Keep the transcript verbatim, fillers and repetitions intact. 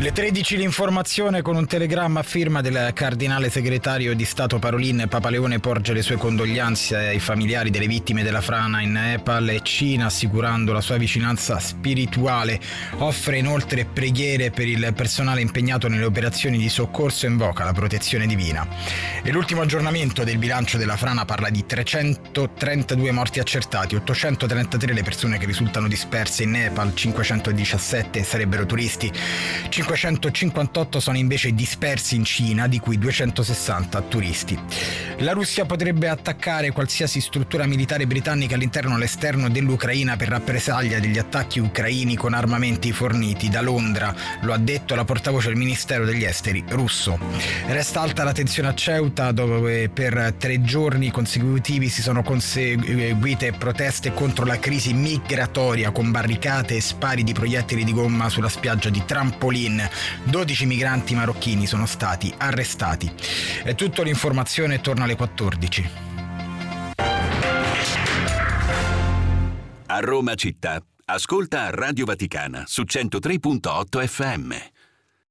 Le tredici l'informazione con un telegramma a firma del cardinale segretario di Stato Parolin. Papa Leone porge le sue condoglianze ai familiari delle vittime della frana in Nepal e Cina, assicurando la sua vicinanza spirituale. Offre inoltre preghiere per il personale impegnato nelle operazioni di soccorso e invoca la protezione divina. E l'ultimo aggiornamento del bilancio della frana parla di trecentotrentadue morti accertati, ottocentotrentatré le persone che risultano disperse in Nepal, cinquecentodiciassette sarebbero turisti, cinquecentocinquantotto sono invece dispersi in Cina, di cui duecentosessanta turisti. La Russia potrebbe attaccare qualsiasi struttura militare britannica all'interno o all'esterno dell'Ucraina per rappresaglia degli attacchi ucraini con armamenti forniti da Londra, lo ha detto la portavoce del Ministero degli Esteri russo. Resta alta la tensione a Ceuta, dove per tre giorni consecutivi si sono conseguite proteste contro la crisi migratoria con barricate e spari di proiettili di gomma sulla spiaggia di Trampolin. dodici migranti marocchini sono stati arrestati. È tutto, l'informazione torna alle quattordici. A Roma città, ascolta Radio Vaticana su centotré virgola otto effe emme.